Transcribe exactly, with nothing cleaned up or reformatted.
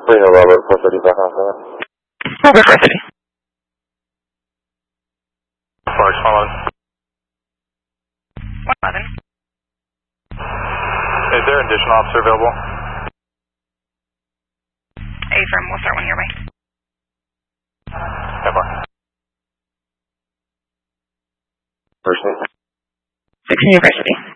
Cleaner Robert, four thirty-five outside. Robert, four thirty. Far as followed. one eleven. Is there an additional officer available? Affirm, we'll start when you're away. Have one. First name? Six University.